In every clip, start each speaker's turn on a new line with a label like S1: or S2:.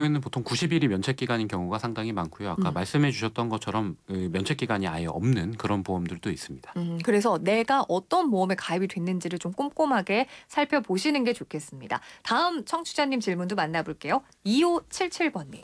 S1: 는 보통 90일이 면책 기간인 경우가 상당히 많고요. 아까
S2: 음.
S1: 말씀해 주셨던 것처럼 그 면책 기간이 아예 없는 그런 보험들도 있습니다.
S2: 그래서 내가 어떤 보험에 가입이 됐는지를 좀 꼼꼼하게 살펴보시는 게 좋겠습니다. 다음 청취자님 질문도 만나볼게요. 2577번님.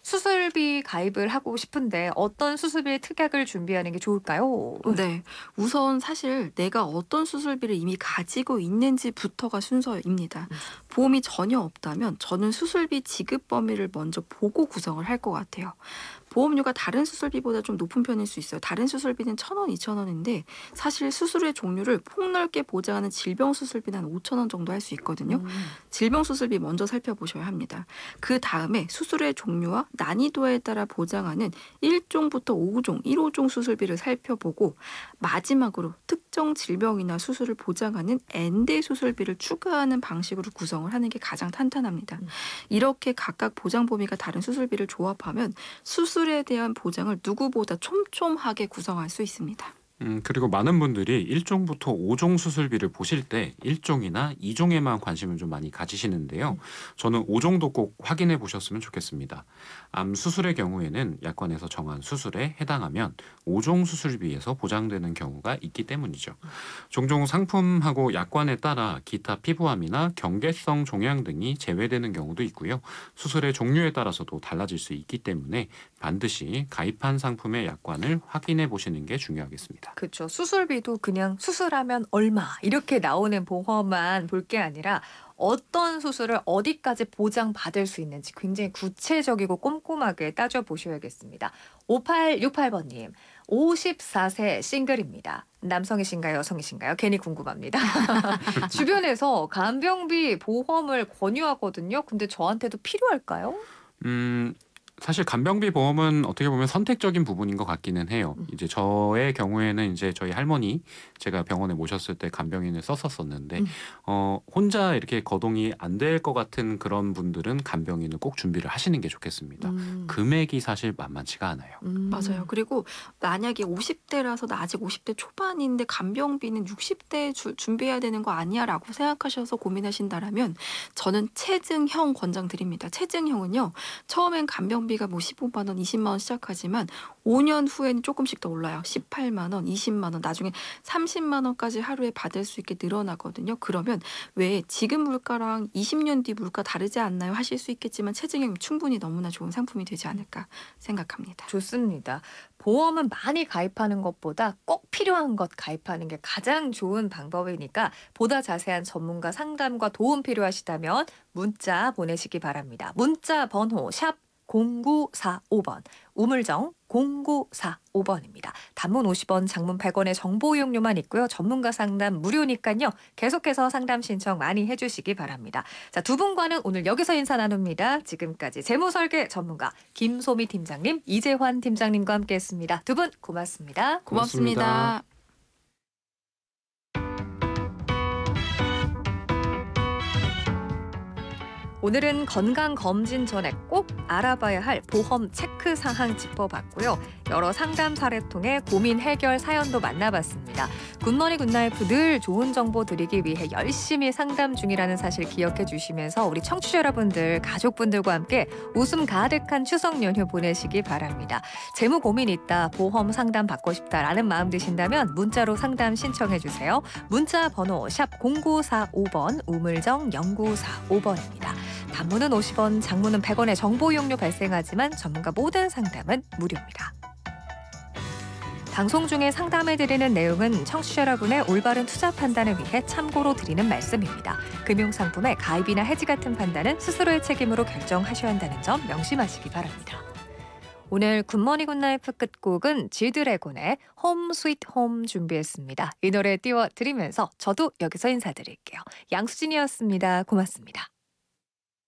S2: 수술비 가입을 하고 싶은데 어떤 수술비 특약을 준비하는 게 좋을까요?
S3: 네. 우선 사실 내가 어떤 수술비를 이미 가지고 있는지부터가 순서입니다.
S2: 음.
S3: 보험이 전혀 없다면 저는 수술비 지급 범위를 먼저 보고 구성을 할 것 같아요. 보험료가 다른 수술비보다 좀 높은 편일 수 있어요. 다른 수술비는 1,000원, 2,000원인데 사실 수술의 종류를 폭넓게 보장하는 질병 수술비는 한 5,000원 정도 할 수 있거든요.
S2: 음.
S3: 질병 수술비 먼저 살펴보셔야 합니다. 그 다음에 수술의 종류와 난이도에 따라 보장하는 1종부터 5종, 1호종 수술비를 살펴보고 마지막으로 특정 질병이나 수술을 보장하는 엔대 수술비를 추가하는 방식으로 구성을 하는 게 가장 탄탄합니다.
S2: 음.
S3: 이렇게 각각 보장 범위가 다른 수술비를 조합하면 수술에 대한 보장을 누구보다 촘촘하게 구성할 수 있습니다.
S1: 그리고 많은 분들이 1종부터 5종 수술비를 보실 때 1종이나 2종에만 관심을 좀 많이 가지시는데요. 저는 5종도 꼭 확인해 보셨으면 좋겠습니다. 암 수술의 경우에는 약관에서 정한 수술에 해당하면 5종 수술비에서 보장되는 경우가 있기 때문이죠. 종종 상품하고 약관에 따라 기타 피부암이나 경계성 종양 등이 제외되는 경우도 있고요. 수술의 종류에 따라서도 달라질 수 있기 때문에 반드시 가입한 상품의 약관을 확인해 보시는 게 중요하겠습니다.
S2: 그렇죠. 수술비도 그냥 수술하면 얼마 이렇게 나오는 보험만 볼 게 아니라 어떤 수술을 어디까지 보장받을 수 있는지 굉장히 구체적이고 꼼꼼하게 따져보셔야겠습니다. 5868번님, 54세 싱글입니다. 남성이신가요, 여성이신가요? 괜히 궁금합니다. 주변에서 간병비 보험을 권유하거든요. 근데 저한테도 필요할까요?
S1: 음, 사실 간병비 보험은 어떻게 보면 선택적인 부분인 것 같기는 해요.
S2: 음.
S1: 이제 저의 경우에는 이제 저희 할머니 제가 병원에 모셨을 때 간병인을 썼었었는데
S2: 음.
S1: 혼자 이렇게 거동이 안 될 것 같은 그런 분들은 간병인을 꼭 준비를 하시는 게 좋겠습니다.
S2: 음.
S1: 금액이 사실 만만치가 않아요.
S3: 맞아요. 그리고 만약에 50대라서 나 아직 50대 초반인데 간병비는 60대에 준비해야 되는 거 아니야라고 생각하셔서 고민하신다라면 저는 체증형 권장드립니다. 체증형은요. 처음엔 간병비가 뭐 15만 원, 20만 원 시작하지만 5년 후에는 조금씩 더 올라요. 18만 원, 20만 원, 나중에 30만 원까지 하루에 받을 수 있게 늘어나거든요. 그러면 왜 지금 물가랑 20년 뒤 물가 다르지 않나요? 하실 수 있겠지만 체증형이 충분히 너무나 좋은 상품이 되지 않을까 생각합니다.
S2: 좋습니다. 보험은 많이 가입하는 것보다 꼭 필요한 것 가입하는 게 가장 좋은 방법이니까 보다 자세한 전문가 상담과 도움 필요하시다면 문자 보내시기 바랍니다. 문자 번호 샵 0945번, 우물정 0945번입니다. 단문 50원, 장문 100원의 정보 이용료만 있고요. 전문가 상담 무료니까요. 계속해서 상담 신청 많이 해주시기 바랍니다. 자, 두 분과는 오늘 여기서 인사 나눕니다. 지금까지 재무설계 전문가 김소미 팀장님, 이재환 팀장님과 함께했습니다. 두 분 고맙습니다.
S1: 고맙습니다.
S3: 고맙습니다.
S2: 오늘은 건강검진 전에 꼭 알아봐야 할 보험 체크 사항 짚어봤고요. 여러 상담 사례 통해 고민 해결 사연도 만나봤습니다. 굿모닝 굿나이프 늘 좋은 정보 드리기 위해 열심히 상담 중이라는 사실 기억해 주시면서 우리 청취자 여러분들, 가족분들과 함께 웃음 가득한 추석 연휴 보내시기 바랍니다. 재무 고민 있다, 보험 상담 받고 싶다라는 마음 드신다면 문자로 상담 신청해 주세요. 문자 번호 샵 0945번, 우물정 0945번입니다. 단문은 50원, 장문은 100원의 정보 이용료 발생하지만 전문가 모든 상담은 무료입니다. 방송 중에 상담해드리는 내용은 청취자 여러분의 올바른 투자 판단을 위해 참고로 드리는 말씀입니다. 금융상품의 가입이나 해지 같은 판단은 스스로의 책임으로 결정하셔야 한다는 점 명심하시기 바랍니다. 오늘 굿모닝 굿나이프 끝곡은 지드래곤의 홈 스윗 홈 준비했습니다. 이 노래 띄워드리면서 저도 여기서 인사드릴게요. 양수진이었습니다. 고맙습니다.